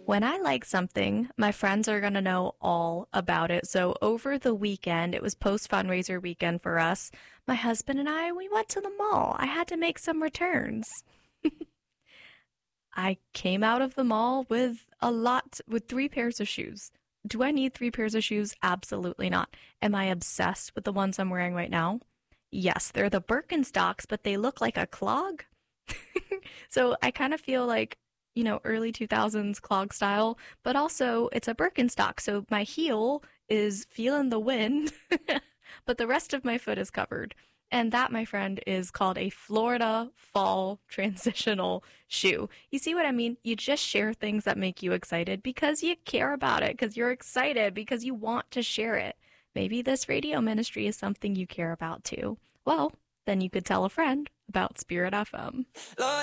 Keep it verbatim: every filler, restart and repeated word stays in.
When I like something, my friends are going to know all about it. So over the weekend, it was post fundraiser weekend for us. My husband and I, we went to the mall. I had to make some returns. I came out of the mall with a lot, with three pairs of shoes. Do I need three pairs of shoes? Absolutely not. Am I obsessed with the ones I'm wearing right now? Yes, they're the Birkenstocks, but they look like a clog. So I kind of feel like, you know, early two thousands clog style, but also it's a Birkenstock. So my heel is feeling the wind, but the rest of my foot is covered. And that, my friend, is called a Florida fall transitional shoe. You see what I mean? You just share things that make you excited because you care about it, because you're excited, because you want to share it. Maybe this radio ministry is something you care about too. Well, then you could tell a friend about Spirit F M. Lord,